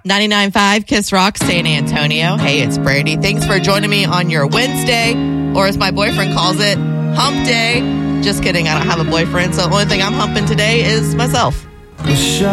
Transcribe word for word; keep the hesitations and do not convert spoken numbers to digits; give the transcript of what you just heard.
ninety-nine point five Kiss Rock, San Antonio. Hey, it's Brandy. Thanks for joining me on your Wednesday, or as my boyfriend calls it, hump day. Just kidding. I don't have a boyfriend, so the only thing I'm humping today is myself.